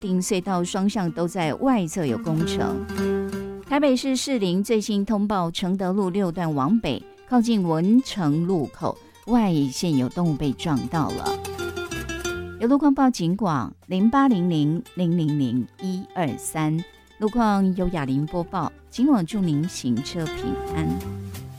林隧道双向都在外侧有工程。台北市士林最新通报，承德路6段往北，靠近文成路口外线有动物被撞到了。有路况报警广0800000123，路况由雅玲播报，今晚祝您行车平安。